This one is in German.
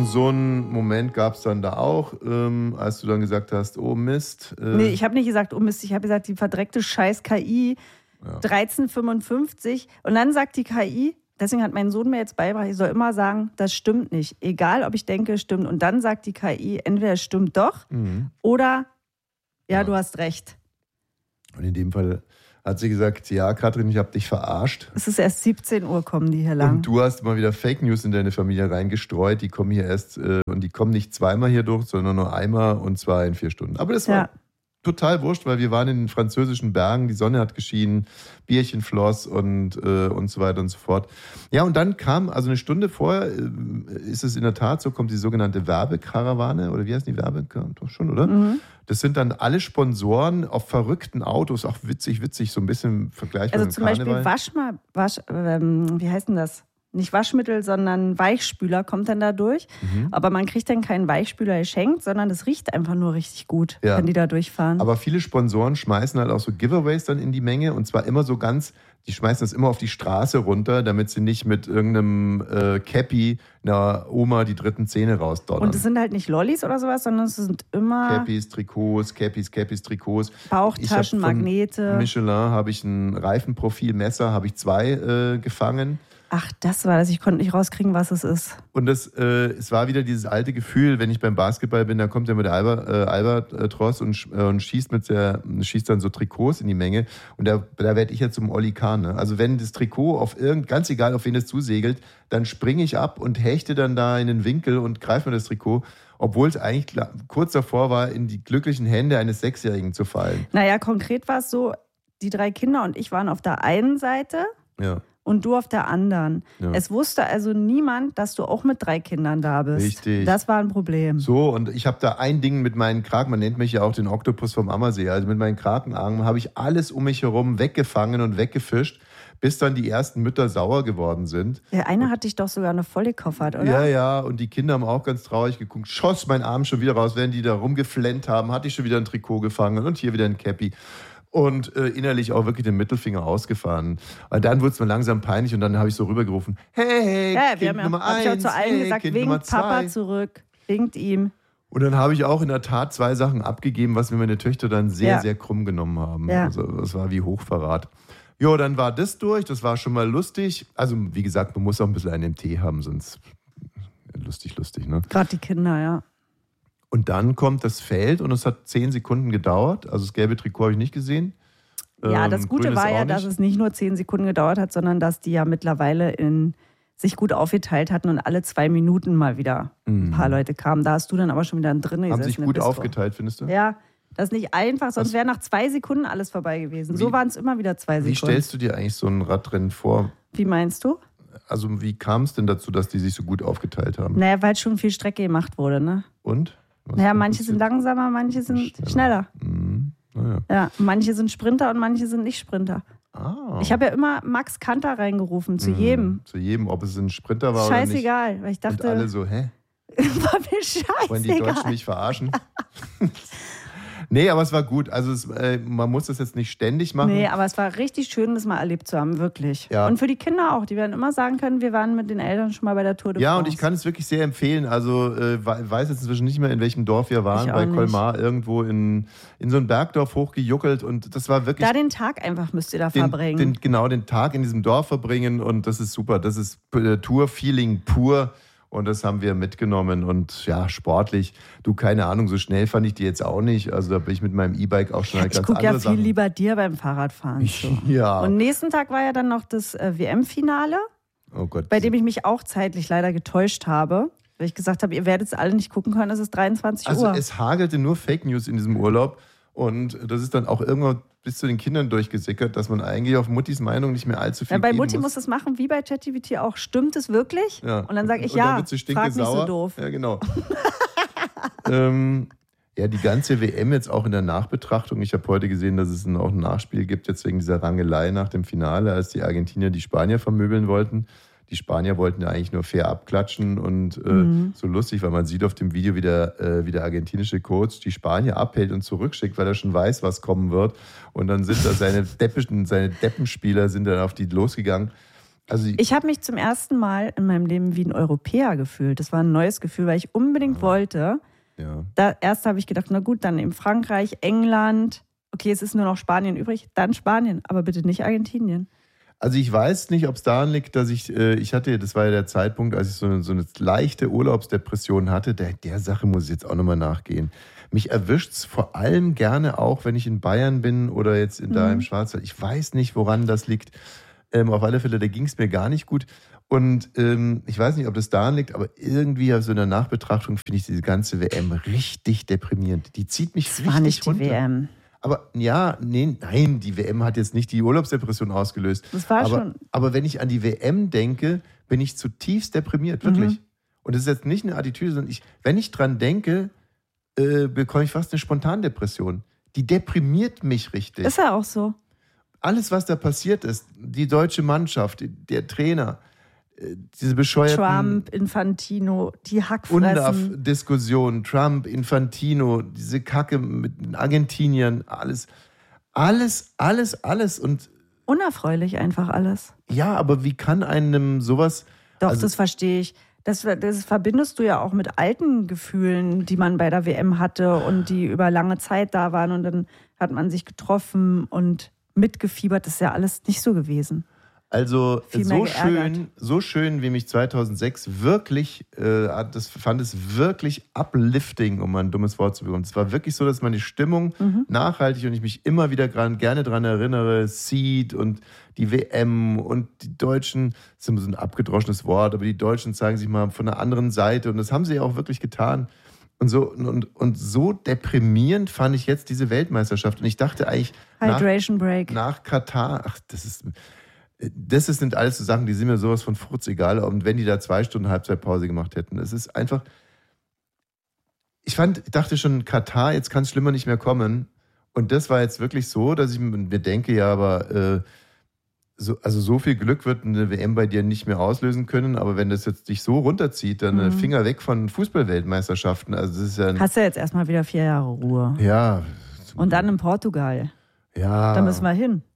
so einen Moment gab es dann da auch, als du dann gesagt hast, oh Mist. Nee, ich habe nicht gesagt, oh Mist, ich habe gesagt, die verdreckte scheiß KI, 1355. Und dann sagt die KI, deswegen hat mein Sohn mir jetzt beigebracht, ich soll immer sagen, das stimmt nicht. Egal, ob ich denke, es stimmt. Und dann sagt die KI, entweder es stimmt doch oder du hast recht. Und in dem Fall hat sie gesagt, ja, Katrin, ich habe dich verarscht. Es ist erst 17 Uhr, kommen die hier lang. Und du hast mal wieder Fake News in deine Familie reingestreut. Die kommen hier erst, und die kommen nicht zweimal hier durch, sondern nur einmal und zwar in 4 Stunden. Aber das war total wurscht, weil wir waren in den französischen Bergen, die Sonne hat geschienen, Bierchen floss und so weiter und so fort. Ja, und dann kam, also eine Stunde vorher, ist es in der Tat so, kommt die sogenannte Werbekarawane, oder wie heißt die Werbekarawane? Doch schon, oder? Mhm. Das sind dann alle Sponsoren auf verrückten Autos, auch witzig, so ein bisschen vergleichbar mit dem Karneval. Also zum Beispiel wie heißt denn das? Nicht Waschmittel, sondern Weichspüler kommt dann da durch. Aber man kriegt dann keinen Weichspüler geschenkt, sondern es riecht einfach nur richtig gut, wenn die da durchfahren. Aber viele Sponsoren schmeißen halt auch so Giveaways dann in die Menge und zwar immer so ganz, die schmeißen das immer auf die Straße runter, damit sie nicht mit irgendeinem Cappy einer Oma die dritten Zähne rausdonnern. Und es sind halt nicht Lollis oder sowas, sondern es sind immer Cappies, Trikots, Trikots. Bauchtaschen, Magnete. Michelin habe ich ein Reifenprofilmesser, habe ich 2 gefangen. Ach, das war das. Ich konnte nicht rauskriegen, was es ist. Und es war wieder dieses alte Gefühl, wenn ich beim Basketball bin, da kommt ja mit der Albatros und schießt dann so Trikots in die Menge. Und da werde ich ja zum Olli Kahn. Ne? Also wenn das Trikot ganz egal, auf wen es zusegelt, dann springe ich ab und hechte dann da in den Winkel und greife mir das Trikot. Obwohl es eigentlich kurz davor war, in die glücklichen Hände eines 6-Jährigen zu fallen. Naja, konkret war es so, die 3 Kinder und ich waren auf der einen Seite. Ja. Und du auf der anderen. Ja. Es wusste also niemand, dass du auch mit 3 Kindern da bist. Richtig. Das war ein Problem. So, und ich habe da ein Ding mit meinen Kraken, man nennt mich ja auch den Oktopus vom Ammersee, also mit meinen Krakenarmen habe ich alles um mich herum weggefangen und weggefischt, bis dann die ersten Mütter sauer geworden sind. Der eine hat dich doch sogar noch voll gekoffert, oder? Ja, und die Kinder haben auch ganz traurig geguckt, schoss mein Arm schon wieder raus, während die da rumgeflennt haben, hatte ich schon wieder ein Trikot gefangen und hier wieder ein Cappy. Und innerlich auch wirklich den Mittelfinger ausgefahren. Und dann wurde es mir langsam peinlich und dann habe ich so rübergerufen, hey, Kind Nummer 1, ich auch zu allen gesagt, Kind winkt Nummer 2. Papa zurück, winkt ihm. Und dann habe ich auch in der Tat 2 Sachen abgegeben, was mir meine Töchter dann sehr, sehr krumm genommen haben. Ja. Also das war wie Hochverrat. Jo, dann war das durch, das war schon mal lustig. Also wie gesagt, man muss auch ein bisschen einen im Tee haben, sonst lustig, ne? Gerade die Kinder, ja. Und dann kommt das Feld und es hat 10 Sekunden gedauert. Also das gelbe Trikot habe ich nicht gesehen. Ja, das Gute war ja, dass es nicht nur 10 Sekunden gedauert hat, sondern dass die ja mittlerweile sich gut aufgeteilt hatten und alle 2 Minuten mal wieder ein paar Leute kamen. Da hast du dann aber schon wieder drin gesessen. Haben sich gut aufgeteilt, findest du? Ja, das ist nicht einfach, sonst wäre nach 2 Sekunden alles vorbei gewesen. So waren es immer wieder 2 Sekunden. Wie stellst du dir eigentlich so ein Radrennen vor? Wie meinst du? Also wie kam es denn dazu, dass die sich so gut aufgeteilt haben? Naja, weil schon viel Strecke gemacht wurde, ne? Und? Naja, manche sind langsamer, manche sind schneller. Naja. Ja, manche sind Sprinter und manche sind nicht Sprinter. Ah. Ich habe ja immer Max Kanter reingerufen, zu jedem. Zu jedem, ob es ein Sprinter war scheißegal, oder nicht. Weil ich dachte, und alle so, hä? War mir scheißegal. Wollen die Deutschen mich verarschen? Nee, aber es war gut. Also man muss das jetzt nicht ständig machen. Nee, aber es war richtig schön, das mal erlebt zu haben, wirklich. Ja. Und für die Kinder auch. Die werden immer sagen können, wir waren mit den Eltern schon mal bei der Tour de France. Ja, und ich kann es wirklich sehr empfehlen. Also weiß jetzt inzwischen nicht mehr, in welchem Dorf wir waren. Bei Colmar, irgendwo in so ein Bergdorf hochgejuckelt. Und das war wirklich... Da den Tag einfach müsst ihr da verbringen. Den Tag in diesem Dorf verbringen. Und das ist super. Das ist Tour-Feeling pur. Und das haben wir mitgenommen und ja, sportlich. Du, keine Ahnung, so schnell fand ich die jetzt auch nicht. Also da bin ich mit meinem E-Bike auch schon ganz andere Sachen. Ich gucke ja viel lieber dir beim Fahrradfahren zu. Ja. Und nächsten Tag war ja dann noch das WM-Finale, oh Gott, bei dem ich mich auch zeitlich leider getäuscht habe. Weil ich gesagt habe, ihr werdet es alle nicht gucken können, es ist 23 Uhr. Also es hagelte nur Fake News in diesem Urlaub. Und das ist dann auch irgendwann bis zu den Kindern durchgesickert, dass man eigentlich auf Muttis Meinung nicht mehr allzu viel bei Mutti muss das machen, wie bei ChatGPT auch. Stimmt es wirklich? Ja. Und dann sage ich, und dann wird sie frag nicht so doof. Ja, genau. Ja, die ganze WM jetzt auch in der Nachbetrachtung. Ich habe heute gesehen, dass es auch ein Nachspiel gibt, jetzt wegen dieser Rangelei nach dem Finale, als die Argentinier die Spanier vermöbeln wollten. Die Spanier wollten ja eigentlich nur fair abklatschen und so lustig, weil man sieht auf dem Video, wie der argentinische Coach die Spanier abhält und zurückschickt, weil er schon weiß, was kommen wird. Und dann sind da seine Deppenspieler sind dann auf die losgegangen. Also ich habe mich zum ersten Mal in meinem Leben wie ein Europäer gefühlt. Das war ein neues Gefühl, weil ich unbedingt wollte. Ja. Erst habe ich gedacht, na gut, dann eben Frankreich, England. Okay, es ist nur noch Spanien übrig. Dann Spanien, aber bitte nicht Argentinien. Also ich weiß nicht, ob es daran liegt, dass ich hatte, das war ja der Zeitpunkt, als ich so eine leichte Urlaubsdepression hatte. Der Sache muss ich jetzt auch nochmal nachgehen. Mich erwischt es vor allem gerne auch, wenn ich in Bayern bin oder jetzt da im Schwarzwald. Ich weiß nicht, woran das liegt. Auf alle Fälle, da ging es mir gar nicht gut. Und ich weiß nicht, ob das daran liegt, aber irgendwie so in der Nachbetrachtung finde ich diese ganze WM richtig deprimierend. Die zieht mich richtig runter. Das war nicht die WM. Aber nein, die WM hat jetzt nicht die Urlaubsdepression ausgelöst. Das war schon. Aber wenn ich an die WM denke, bin ich zutiefst deprimiert, wirklich. Und das ist jetzt nicht eine Attitüde, sondern wenn ich dran denke, bekomme ich fast eine Spontandepression. Die deprimiert mich richtig. Ist ja auch so. Alles, was da passiert ist, die deutsche Mannschaft, der Trainer, diese bescheuerten... Trump, Infantino, die Hackfressen. UNDAF-Diskussion, Trump, Infantino, diese Kacke mit den Argentiniern, alles. Und unerfreulich einfach alles. Ja, aber wie kann einem sowas... Doch, das verstehe ich. Das verbindest du ja auch mit alten Gefühlen, die man bei der WM hatte und die über lange Zeit da waren. Und dann hat man sich getroffen und mitgefiebert. Das ist ja alles nicht so gewesen. Also so schön, wie mich 2006 wirklich, fand es wirklich uplifting, um mal ein dummes Wort zu bekommen. Es war wirklich so, dass meine Stimmung nachhaltig und ich mich immer wieder gerne daran erinnere, Seed und die WM und die Deutschen, das ist immer so ein abgedroschenes Wort, aber die Deutschen zeigen sich mal von der anderen Seite und das haben sie ja auch wirklich getan. Und so deprimierend fand ich jetzt diese Weltmeisterschaft. Und ich dachte eigentlich, nach Katar, das sind alles so Sachen, die sind mir sowas von furzegal. Und wenn die da 2 Stunden Halbzeitpause gemacht hätten, es ist einfach... Ich dachte schon, Katar, jetzt kann es schlimmer nicht mehr kommen. Und das war jetzt wirklich so, dass ich mir denke, ja, aber so viel Glück wird eine WM bei dir nicht mehr auslösen können. Aber wenn das jetzt dich so runterzieht, dann Finger weg von Fußballweltmeisterschaften. Also das ist ja hast du jetzt erstmal wieder 4 Jahre Ruhe. Ja. Und dann in Portugal. Ja. Da müssen wir hin.